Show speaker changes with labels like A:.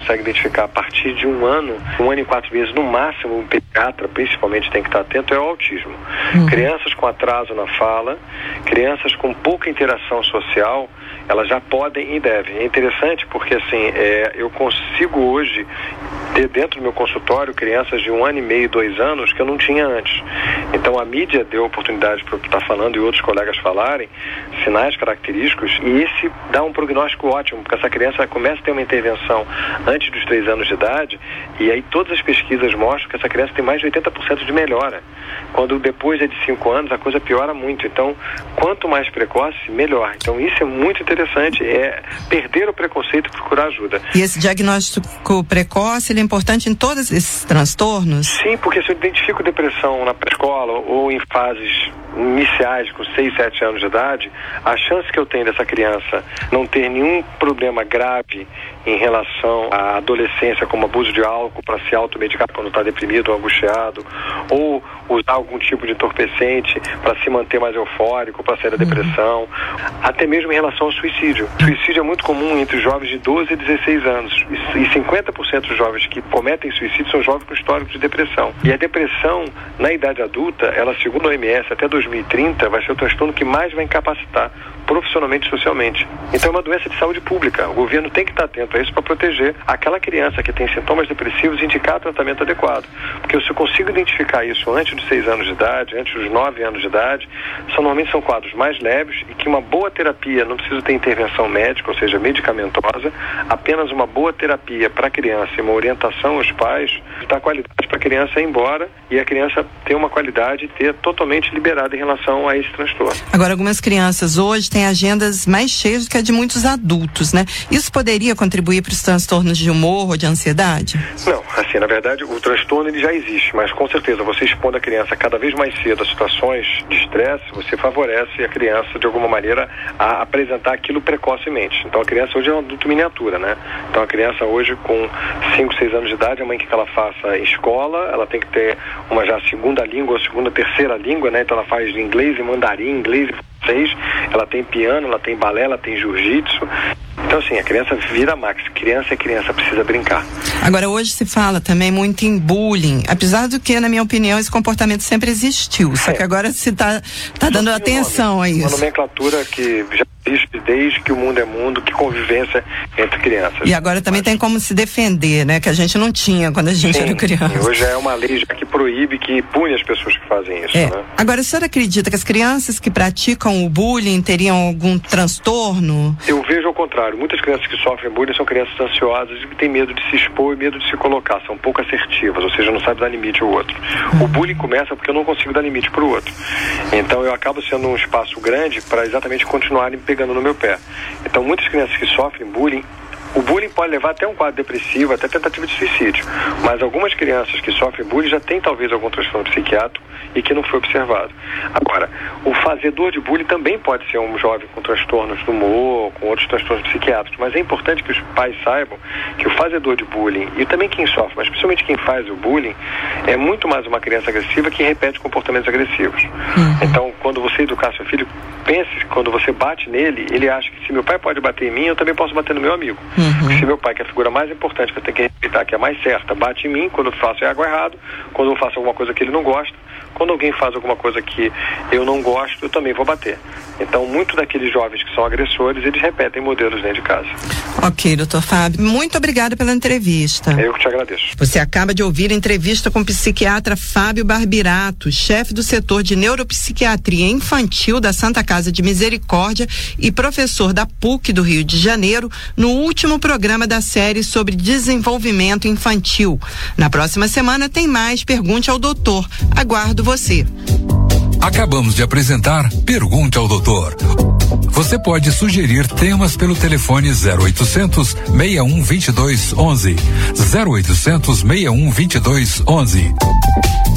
A: consegue identificar a partir de 1 ano e 4 meses, no máximo, o pediatra principalmente tem que estar atento, é o autismo. Crianças com atraso na fala, crianças com pouca interação social, elas já podem e devem. É interessante porque, assim, eu consigo hoje ter dentro do meu consultório crianças de 1 ano e meio, 2 anos, que eu não tinha antes. Então, a mídia deu oportunidade para eu estar falando e outros colegas falarem, sinais característicos, e esse dá um prognóstico ótimo, porque essa criança começa a ter uma intervenção antes dos 3 anos de idade, e aí todas as pesquisas mostram que essa criança tem mais de 80% de melhora. Quando depois de 5 anos, a coisa piora muito. Então, quanto mais precoce, melhor. Então, isso é muito interessante, é perder o preconceito e procurar ajuda.
B: E esse diagnóstico precoce, ele é importante em todos esses transtornos?
A: Sim, porque se eu identifico depressão na pré-escola ou em fases iniciais, com 6, 7 anos de idade, a chance que eu tenho dessa criança não ter nenhum problema grave em relação à adolescência, como abuso de álcool para se automedicar quando está deprimido ou angustiado, ou usar algum tipo de entorpecente para se manter mais eufórico, para sair da depressão, até mesmo em relação ao suicídio. O suicídio é muito comum entre jovens de 12 e 16 anos, e 50% dos jovens que cometem suicídio são jovens com histórico de depressão. E a depressão, na idade adulta, ela, segundo a OMS, até 2030, vai ser o transtorno que mais vai incapacitar profissionalmente e socialmente. Então é uma doença de saúde pública. O governo tem que estar atento a isso para proteger aquela criança que tem sintomas depressivos e indicar tratamento adequado. Porque se eu consigo identificar isso antes dos 6 anos de idade, antes dos 9 anos de idade, normalmente são quadros mais leves e que uma boa terapia, não precisa ter intervenção médica, ou seja, medicamentosa, apenas uma boa terapia para a criança e uma orientação aos pais, dá qualidade para a criança ir embora e a criança ter uma qualidade e ter totalmente liberada em relação a esse transtorno.
B: Agora, algumas crianças hoje têm agendas mais cheias do que a de muitos adultos, né? Isso poderia contribuir para os transtornos de humor ou de ansiedade?
A: Não, assim, na verdade, o transtorno ele já existe, mas com certeza, você expondo a criança cada vez mais cedo a situações de estresse, você favorece a criança, de alguma maneira, a apresentar aquilo precocemente. Então, a criança hoje é um adulto miniatura, né? Então, a criança hoje, com 5, 6 anos de idade, a mãe quer que ela faça escola, ela tem que ter uma já segunda língua, ou segunda, terceira língua, né? Então, ela faz inglês e mandarim, inglês e francês, ela tem piano, ela tem balé, ela tem jiu-jitsu. Então, assim, a criança vira max. Criança é criança, precisa brincar.
B: Agora, hoje se fala também muito em bullying, apesar do que, na minha opinião, esse comportamento sempre existiu, só que agora se tá dando atenção a isso.
A: Uma nomenclatura que já existe desde que o mundo é mundo, que convivência entre crianças.
B: E agora também tem como se defender, né? Que a gente não tinha quando a gente era criança.
A: Sim, hoje é uma lei já que proíbe, que pune as pessoas que fazem isso, né?
B: Agora, a senhora acredita que as crianças que praticam o bullying teriam algum transtorno?
A: Eu vejo ao contrário. Muitas crianças que sofrem bullying são crianças ansiosas e que têm medo de se expor e medo de se colocar, são pouco assertivas, ou seja, não sabem dar limite ao outro. O bullying começa porque eu não consigo dar limite para o outro. Então eu acabo sendo um espaço grande para exatamente continuarem pegando no meu pé. Então muitas crianças que sofrem bullying, o bullying pode levar até um quadro depressivo, até tentativa de suicídio. Mas algumas crianças que sofrem bullying já têm talvez algum transtorno psiquiátrico e que não foi observado. Agora, o fazedor de bullying também pode ser um jovem com transtornos do humor, com outros transtornos psiquiátricos, mas é importante que os pais saibam que o fazedor de bullying, e também quem sofre, mas principalmente quem faz o bullying, é muito mais uma criança agressiva que repete comportamentos agressivos. Então, quando você educar seu filho, pense que quando você bate nele, ele acha que se meu pai pode bater em mim, eu também posso bater no meu amigo. Porque se meu pai, que é a figura mais importante que eu tenho que respeitar, que é a mais certa, bate em mim, quando eu faço algo errado, quando eu faço alguma coisa que ele não gosta, quando alguém faz alguma coisa que eu não gosto, eu também vou bater. Então, muito daqueles jovens que são agressores, eles repetem modelos dentro de casa.
B: Ok, doutor Fábio. Muito obrigada pela entrevista.
A: Eu que te agradeço.
B: Você acaba de ouvir a entrevista com o psiquiatra Fábio Barbirato, chefe do setor de neuropsiquiatria infantil da Santa Casa de Misericórdia e professor da PUC do Rio de Janeiro, no último programa da série sobre desenvolvimento infantil. Na próxima semana tem mais Pergunte ao Doutor. Aguardo você.
C: Acabamos de apresentar Pergunte ao Doutor. Você pode sugerir temas pelo telefone 0800 61 22 11. 0800 61 22 11.